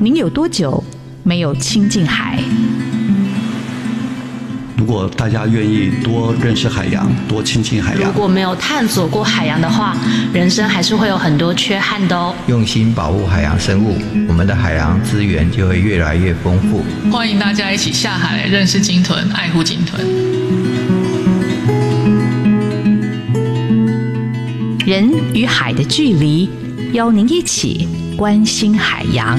您有多久没有亲近海？ 如果大家愿意多认识海洋，多亲近海洋， 如果没有探索过海洋的话，人生还是会有很多缺憾的哦。 用心保护海洋生物，我们的海洋资源就会越来越丰富。 欢迎大家一起下海认识鲸豚，爱护鲸豚。 人与海的距离，邀您一起关心海洋。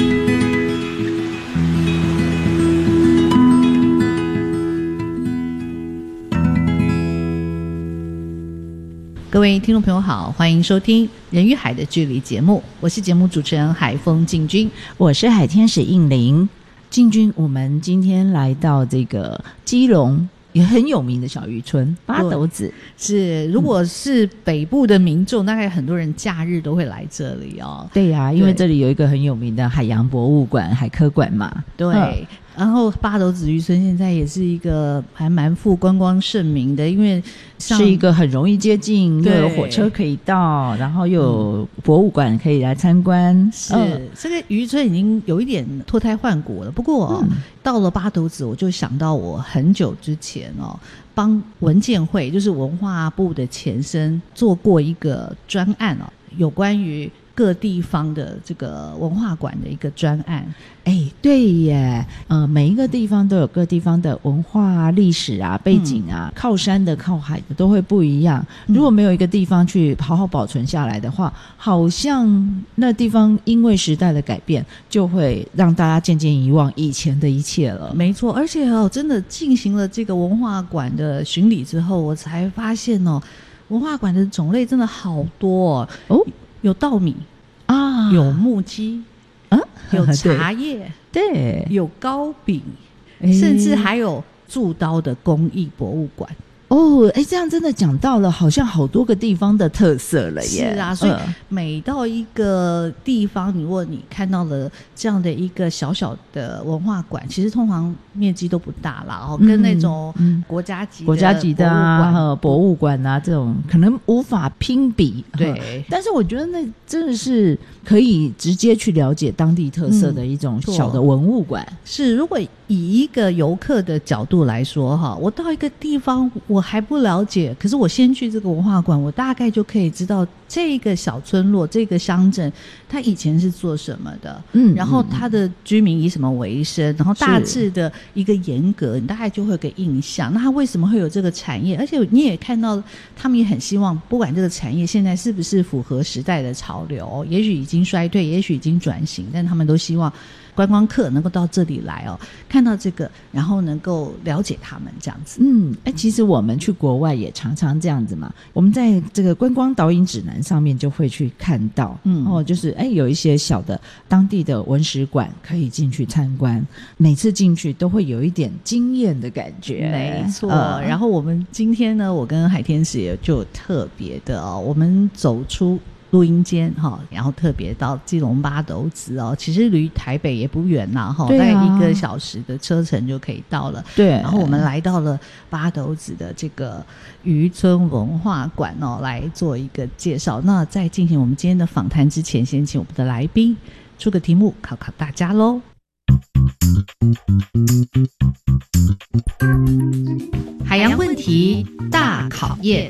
各位听众朋友好，欢迎收听《人与海的距离》节目，我是节目主持人海峰静君， 我是海天使应玲。静君，我们今天来到这个基隆也很有名的小渔村八斗子， 是如果是北部的民众，大概很多人假日都会来这里哦。 对呀，因为这里有一个很有名的海洋博物馆、海科馆嘛。 对。然后八斗子渔村现在也是一个还蛮富观光盛名的，因为是一个很容易接近，又有火车可以到，然后又有博物馆可以来参观。 是，这个渔村已经有一点脱胎换骨了。不过到了八斗子，我就想到我很久之前帮文建会，就是文化部的前身，做过一个专案有关于各地方的这个文化馆的一个专案。 对耶，每一个地方都有各地方的文化啊、历史啊、背景啊，靠山的、靠海的都会不一样。如果没有一个地方去好好保存下来的话，好像那地方因为时代的改变，就会让大家渐渐遗忘以前的一切了。 没错，而且真的进行了这个文化馆的巡礼之后，我才发现文化馆的种类真的好多有稻米啊，有木屐，有茶叶， 对， 有糕饼，甚至还有铸刀的工艺博物馆。 这样真的讲到了好像好多个地方的特色了耶。 是啊，所以每到一个地方，如果你看到了这样的一个小小的文化馆，其实通常面积都不大啦，跟那种国家级的博物馆啊这种可能无法拼比。 对， 但是我觉得那真的是可以直接去了解当地特色的一种小的文物馆。 是，如果以一个游客的角度来说我到一个地方我还不了解，可是我先去这个文化馆，我大概就可以知道这个小村落、这个乡镇它以前是做什么的，然后它的居民以什么为生，然后大致的一个严格，你大概就会有个印象。那它为什么会有这个产业？而且你也看到，他们也很希望，不管这个产业现在是不是符合时代的潮流，也许已经衰退，也许已经转型，但他们都希望观光客能够到这里来看到这个，然后能够了解他们这样子。 其实我们去国外也常常这样子嘛，我们在这个观光导引指南上面就会去看到，就是有一些小的当地的文史馆可以进去参观，每次进去都会有一点惊艳的感觉。 没错，然后我们今天呢，我跟海天使也就特别的我们走出录音间然后特别到基隆八斗子其实离台北也不远啦大概1个小时的车程就可以到了。 对， 然后我们来到了八斗子的这个渔村文化馆来做一个介绍。那在进行我们今天的访谈之前，先请我们的来宾出个题目考考大家咯。海洋问题大考验。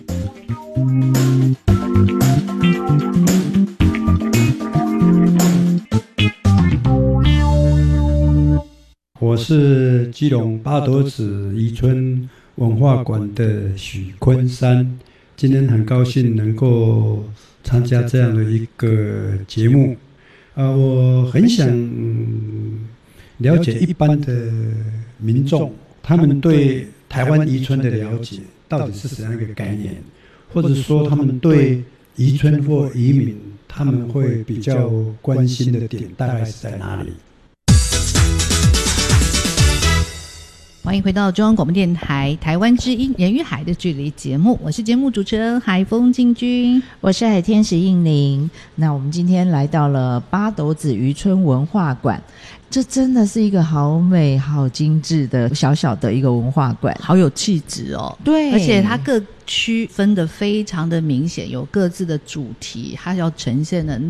我是基隆八斗子渔村文化馆的许昆山，今天很高兴能够参加这样的一个节目。我很想了解一般的民众，他们对台湾渔村的了解到底是怎样一个概念，或者说他们对渔村或渔民他们会比较关心的点大概是在哪里。 欢迎回到中央广播电台台湾之音人与海的距离节目，我是节目主持人海峰静君， 我是海天使应玲。那我们今天来到了八斗子渔村文化馆，这真的是一个好美好精致的小小的一个文化馆， 好有气质哦。 对， 而且它各区分得非常的明显，有各自的主题，它要呈现的